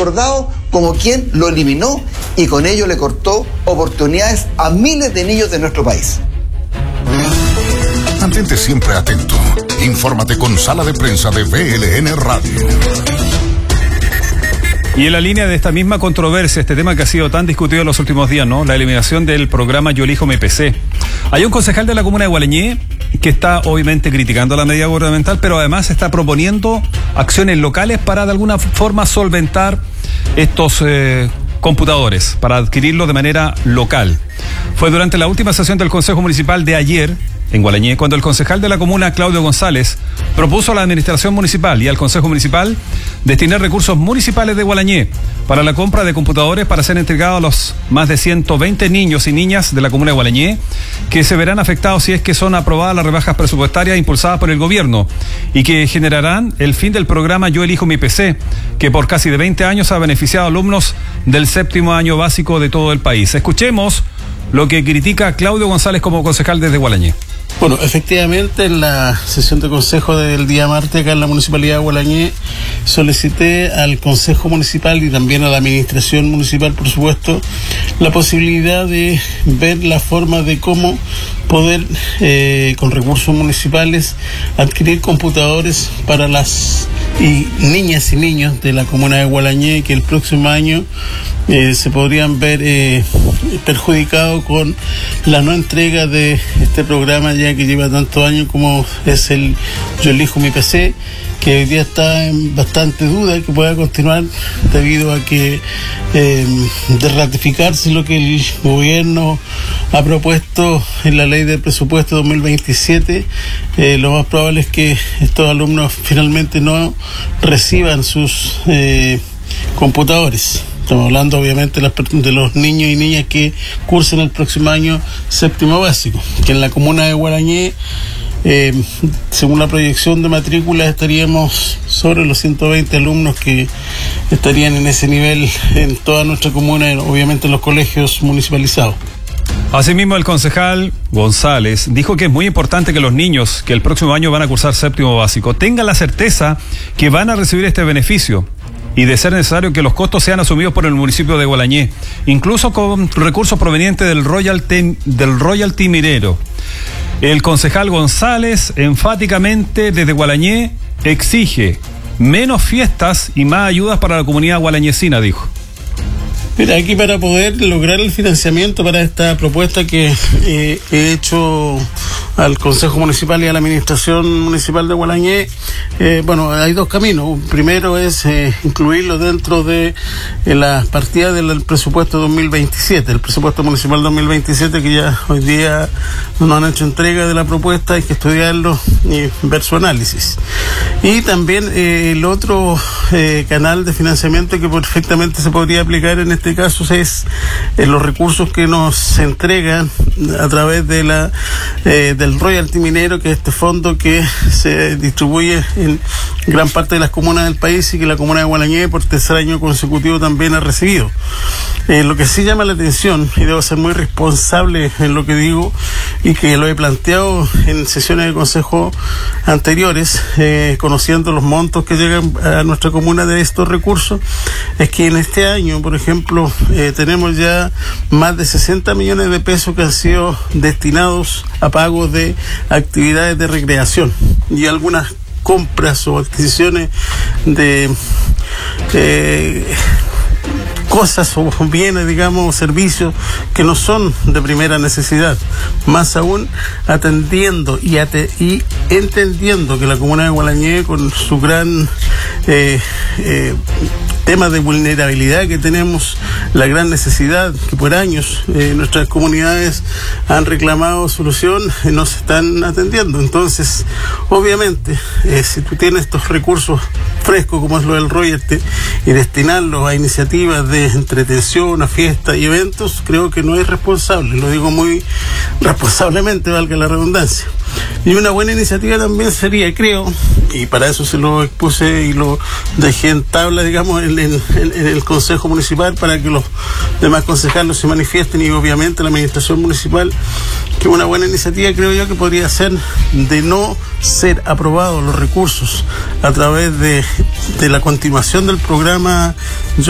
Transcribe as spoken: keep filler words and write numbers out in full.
recordado como quien lo eliminó y con ello le cortó oportunidades a miles de niños de nuestro país. Mantente siempre atento. Infórmate con Sala de Prensa de B L N Radio. Y en la línea de esta misma controversia, este tema que ha sido tan discutido en los últimos días, ¿no? La eliminación del programa Yo Elijo Mi P C. Hay un concejal de la comuna de Gualañé que está obviamente criticando la medida gubernamental, pero además está proponiendo acciones locales para de alguna forma solventar estos eh, computadores, para adquirirlos de manera local. Fue durante la última sesión del Consejo Municipal de ayer, en Gualañé, cuando el concejal de la comuna, Claudio González, propuso a la administración municipal y al Consejo Municipal destinar recursos municipales de Gualañé para la compra de computadores para ser entregados a los más de ciento veinte niños y niñas de la comuna de Gualañé que se verán afectados si es que son aprobadas las rebajas presupuestarias impulsadas por el gobierno y que generarán el fin del programa Yo Elijo Mi P C, que por casi de veinte años ha beneficiado a alumnos del séptimo año básico de todo el país. Escuchemos lo que critica Claudio González como concejal desde Gualañé. Bueno, efectivamente, en la sesión de consejo del día martes acá en la Municipalidad de Gualañé solicité al Consejo Municipal y también a la Administración Municipal, por supuesto, la posibilidad de ver la forma de cómo poder, eh, con recursos municipales, adquirir computadores para las y niñas y niños de la comuna de Gualañé que el próximo año eh, se podrían ver eh, perjudicados con la no entrega de este programa ya que lleva tantos años como es el Yo Elijo Mi P C, que hoy día está en bastante duda que pueda continuar debido a que eh, de ratificarse lo que el gobierno ha propuesto en la ley del presupuesto dos mil veintisiete, eh, lo más probable es que estos alumnos finalmente no reciban sus eh, computadores. Estamos hablando obviamente de los niños y niñas que cursen el próximo año séptimo básico, que en la comuna de Gualañé, eh, según la proyección de matrícula, estaríamos sobre los ciento veinte alumnos que estarían en ese nivel en toda nuestra comuna, obviamente en los colegios municipalizados. Asimismo, el concejal González dijo que es muy importante que los niños que el próximo año van a cursar séptimo básico tengan la certeza que van a recibir este beneficio y de ser necesario que los costos sean asumidos por el municipio de Gualañé, incluso con recursos provenientes del royalty, del royalty minero. El concejal González enfáticamente desde Gualañé exige menos fiestas y más ayudas para la comunidad gualañesina, dijo. Mira, aquí para poder lograr el financiamiento para esta propuesta que eh, he hecho al Consejo Municipal y a la Administración Municipal de Gualañé, eh, bueno, hay dos caminos. Primero es eh, incluirlo dentro de eh, las partidas del presupuesto dos mil veintisiete, el presupuesto municipal dos mil veintisiete, que ya hoy día nos han hecho entrega de la propuesta, hay que estudiarlo y ver su análisis. Y también eh, el otro eh, canal de financiamiento que perfectamente se podría aplicar en este caso es eh, los recursos que nos entregan a través de la eh, del royalty minero, que es este fondo que se distribuye en gran parte de las comunas del país y que la comuna de Gualañé por tercer año consecutivo también ha recibido. Eh, lo que sí llama la atención, y debo ser muy responsable en lo que digo y que lo he planteado en sesiones de consejo anteriores, eh, conociendo los montos que llegan a nuestra comuna de estos recursos, es que en este año, por ejemplo, eh, tenemos ya más de sesenta millones de pesos que han sido destinados a pagos de actividades de recreación y algunas compras o adquisiciones de eh, cosas o bienes, digamos, servicios que no son de primera necesidad. Más aún, atendiendo y, ate y entendiendo que la comuna de Gualañé, con su gran eh, eh, tema de vulnerabilidad que tenemos, la gran necesidad que por años eh, nuestras comunidades han reclamado solución, eh, no se están atendiendo. Entonces, obviamente, eh, si tú tienes estos recursos frescos como es lo del royalty y destinarlos a iniciativas de entretención, a fiestas y eventos, creo que no es responsable, lo digo muy responsablemente, valga la redundancia. Y una buena iniciativa también sería, creo, y para eso se lo expuse y lo dejé en tabla, digamos, en, en, en el Consejo Municipal, para que los demás concejales se manifiesten, y obviamente la Administración Municipal, que una buena iniciativa creo yo que podría ser de no ser aprobados los recursos a través de, de la continuación del programa